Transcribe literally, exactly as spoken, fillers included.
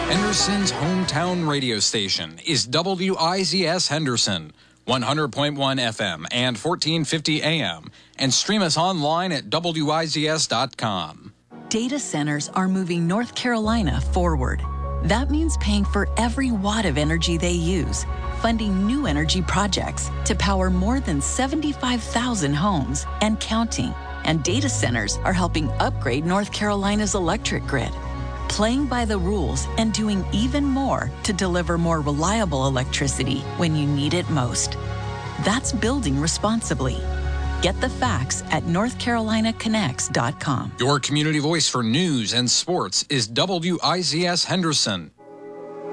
Henderson's hometown radio station is W I Z S Henderson, one hundred point one F M and fourteen fifty A M, and stream us online at W I Z S dot com. Data centers are moving North Carolina forward. That means paying for every watt of energy they use, funding new energy projects to power more than seventy-five thousand homes and counting. And data centers are helping upgrade North Carolina's electric grid, playing by the rules and doing even more to deliver more reliable electricity when you need it most. That's building responsibly. Get the facts at north carolina connects dot com. Your community voice for news and sports is W I Z S Henderson.